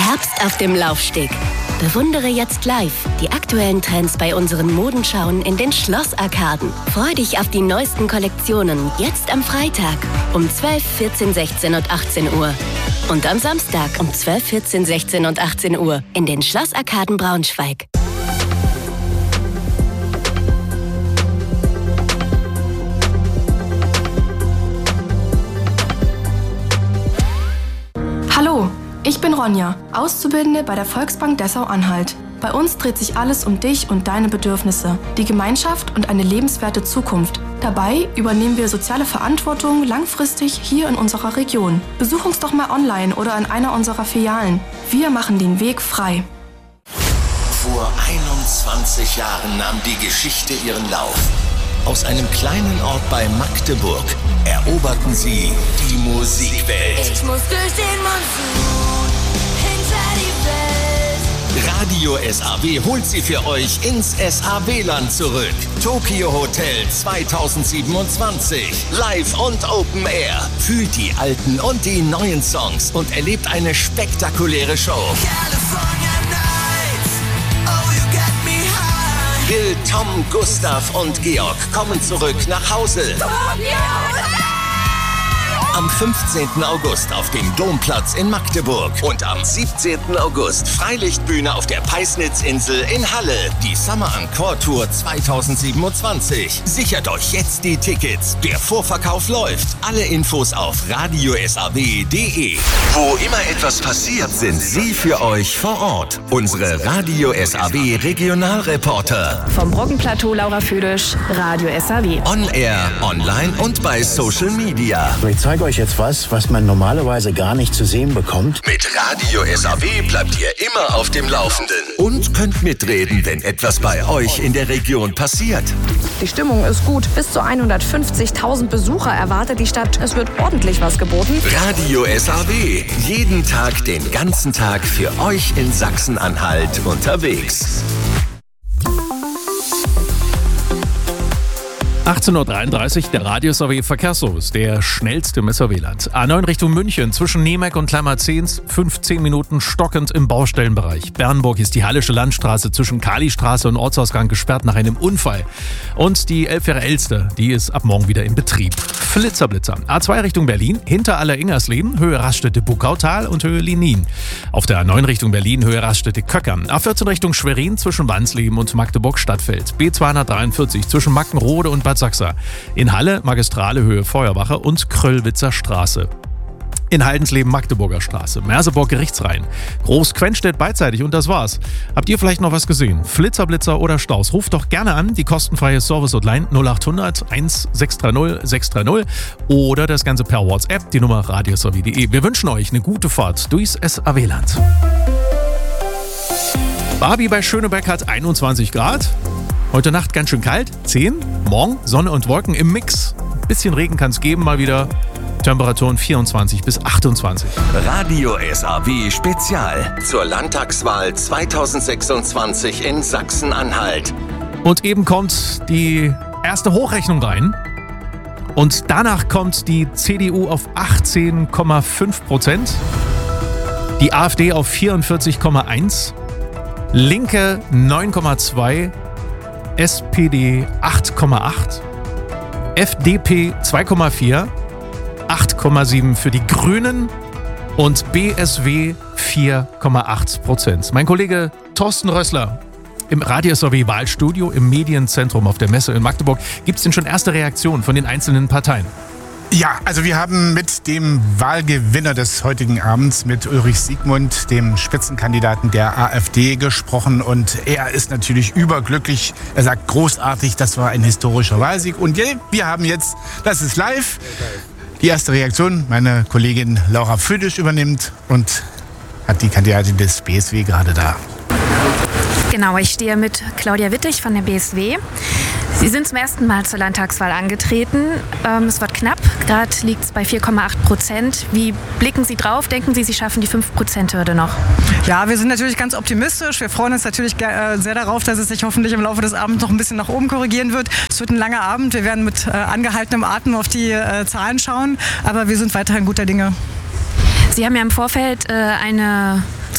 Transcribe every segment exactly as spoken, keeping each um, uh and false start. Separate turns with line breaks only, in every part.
Herbst auf dem Laufsteg. Bewundere jetzt live die aktuellen Trends bei unseren Modenschauen in den Schlossarkaden. Freu dich auf die neuesten Kollektionen jetzt am Freitag um zwölf, vierzehn, sechzehn und achtzehn Uhr. Und am Samstag um zwölf, vierzehn, sechzehn und achtzehn Uhr in den Schlossarkaden Braunschweig.
Hallo, ich bin Ronja, Auszubildende bei der Volksbank Dessau-Anhalt. Bei uns dreht sich alles um dich und deine Bedürfnisse, die Gemeinschaft und eine lebenswerte Zukunft. Dabei übernehmen wir soziale Verantwortung langfristig hier in unserer Region. Besuch uns doch mal online oder in einer unserer Filialen. Wir machen den Weg frei.
Vor einundzwanzig Jahren nahm die Geschichte ihren Lauf. Aus einem kleinen Ort bei Magdeburg eroberten sie die Musikwelt.
Ich muss durch den Monsun hinter die Welt.
Radio S A W holt sie für euch ins S A W-Land zurück. Tokyo Hotel zweitausendsiebenundzwanzig. Live und Open Air. Fühlt die alten und die neuen Songs und erlebt eine spektakuläre Show. Bill, Tom, Gustav und Georg kommen zurück nach Hause. Am fünfzehnten August auf dem Domplatz in Magdeburg und am siebzehnten August Freilichtbühne auf der Peisnitzinsel in Halle. Die Summer Encore Tour zweitausendsiebenundzwanzig. Sichert euch jetzt die Tickets. Der Vorverkauf läuft. Alle Infos auf radio s a w punkt d e. Wo immer etwas passiert, sind sie für euch vor Ort. Unsere Radio S A W Regionalreporter.
Vom Brockenplateau Laura Füdisch, Radio S A W.
On Air, online und bei Social Media.
Ich zeige euch jetzt was, was man normalerweise gar nicht zu sehen bekommt.
Mit Radio S A W bleibt ihr immer auf dem Laufenden. Und könnt mitreden, wenn etwas bei euch in der Region passiert.
Die Stimmung ist gut. Bis zu hundertfünfzigtausend Besucher erwartet die Stadt. Es wird ordentlich was geboten.
Radio S A W. Jeden Tag, den ganzen Tag für euch in Sachsen-Anhalt unterwegs.
achtzehn Uhr dreiunddreißig, der Radio S A W Verkehrsservice, der schnellste im S A W-Land. A neun Richtung München, zwischen Nemek und Kleimarzens, fünfzehn Minuten stockend im Baustellenbereich. Bernburg ist die Hallische Landstraße zwischen Kalistraße und Ortsausgang gesperrt nach einem Unfall. Und die Elbfähre Elster, die ist ab morgen wieder in Betrieb. Flitzerblitzer. A zwei Richtung Berlin, hinter Aller-Ingersleben, Höhe Raststätte Buckautal und Höhe Linin. Auf der A neun Richtung Berlin, Höhe Raststätte Köckern. A vierzehn Richtung Schwerin, zwischen Wansleben und Magdeburg-Stadtfeld. B zweihundertdreiundvierzig zwischen Mackenrode und Bad Sachsa. In Halle, Magistrale Höhe Feuerwache und Kröllwitzer Straße. In Haldensleben Magdeburger Straße, Merseburg Gerichtsrhein, Groß-Quenstedt beidseitig und das war's. Habt ihr vielleicht noch was gesehen? Flitzer, Blitzer oder Staus? Ruft doch gerne an, die kostenfreie Service-Hotline null achthundert eins sechs drei null sechs drei null oder das Ganze per WhatsApp, die Nummer radio s a w punkt d e. Wir wünschen euch eine gute Fahrt durchs S A W-Land. Barbie bei Schöneberg hat einundzwanzig Grad. Heute Nacht ganz schön kalt, zehn. Morgen Sonne und Wolken im Mix. Bisschen Regen kann es geben mal wieder. Temperaturen vierundzwanzig bis achtundzwanzig.
Radio S A W Spezial zur Landtagswahl zweitausendsechsundzwanzig in Sachsen-Anhalt.
Und eben kommt die erste Hochrechnung rein. Und danach kommt die C D U auf achtzehn Komma fünf Prozent. Die AfD auf vierundvierzig Komma eins. Linke neun Komma zwei. S P D acht Komma acht, F D P zwei Komma vier, acht Komma sieben für die Grünen und B S W vier Komma acht Prozent. Mein Kollege Thorsten Rössler im Radio S A W Wahlstudio im Medienzentrum auf der Messe in Magdeburg. Gibt es denn schon erste Reaktionen von den einzelnen Parteien?
Ja, also wir haben mit dem Wahlgewinner des heutigen Abends, mit Ulrich Siegmund, dem Spitzenkandidaten der AfD, gesprochen und er ist natürlich überglücklich. Er sagt großartig, das war ein historischer Wahlsieg und wir haben jetzt, das ist live, die erste Reaktion. Meine Kollegin Laura Füdisch übernimmt und hat die Kandidatin des B S W gerade da.
Genau, ich stehe mit Claudia Wittig von der B S W. Sie sind zum ersten Mal zur Landtagswahl angetreten. Ähm, es wird knapp, gerade liegt es bei vier Komma acht Prozent. Wie blicken Sie drauf? Denken Sie, Sie schaffen die fünf Prozent Hürde noch?
Ja, wir sind natürlich ganz optimistisch. Wir freuen uns natürlich sehr darauf, dass es sich hoffentlich im Laufe des Abends noch ein bisschen nach oben korrigieren wird. Es wird ein langer Abend. Wir werden mit äh, angehaltenem Atem auf die äh, Zahlen schauen. Aber wir sind weiterhin guter Dinge.
Sie haben ja im Vorfeld äh, eine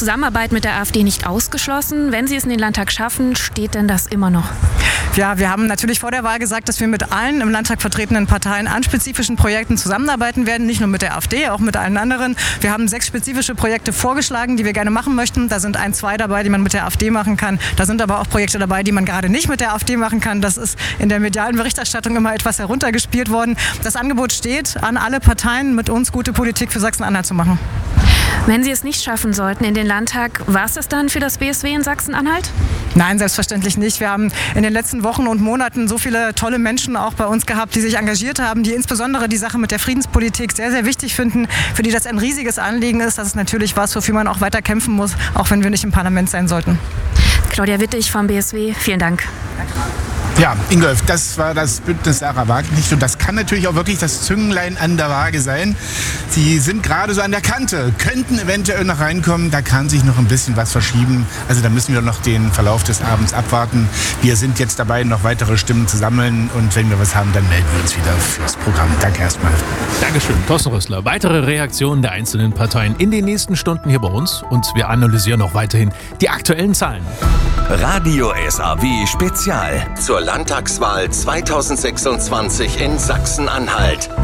Zusammenarbeit mit der AfD nicht ausgeschlossen. Wenn Sie es in den Landtag schaffen, steht denn das immer noch?
Ja, wir haben natürlich vor der Wahl gesagt, dass wir mit allen im Landtag vertretenen Parteien an spezifischen Projekten zusammenarbeiten werden. Nicht nur mit der AfD, auch mit allen anderen. Wir haben sechs spezifische Projekte vorgeschlagen, die wir gerne machen möchten. Da sind ein, zwei dabei, die man mit der AfD machen kann. Da sind aber auch Projekte dabei, die man gerade nicht mit der AfD machen kann. Das ist in der medialen Berichterstattung immer etwas heruntergespielt worden. Das Angebot steht an alle Parteien, mit uns gute Politik für Sachsen-Anhalt zu machen.
Wenn Sie es nicht schaffen sollten in den Landtag, war es das dann für das B S W in Sachsen-Anhalt?
Nein, selbstverständlich nicht. Wir haben in den letzten Wochen und Monaten so viele tolle Menschen auch bei uns gehabt, die sich engagiert haben, die insbesondere die Sache mit der Friedenspolitik sehr, sehr wichtig finden, für die das ein riesiges Anliegen ist. Das ist natürlich was, wofür man auch weiter kämpfen muss, auch wenn wir nicht im Parlament sein sollten.
Claudia Wittig vom B S W, vielen Dank.
Ja, Ingolf, das war das Bündnis Sarah Wagenknecht und das kann natürlich auch wirklich das Zünglein an der Waage sein. Sie sind gerade so an der Kante, könnten eventuell noch reinkommen, da kann sich noch ein bisschen was verschieben. Also da müssen wir noch den Verlauf des Abends abwarten. Wir sind jetzt dabei, noch weitere Stimmen zu sammeln und wenn wir was haben, dann melden wir uns wieder fürs Programm. Danke erstmal.
Dankeschön, Thorsten Rössler. Weitere Reaktionen der einzelnen Parteien in den nächsten Stunden hier bei uns und wir analysieren auch weiterhin die aktuellen Zahlen.
Radio S A W Spezial zur Landtagswahl zweitausendsechsundzwanzig in Sachsen-Anhalt.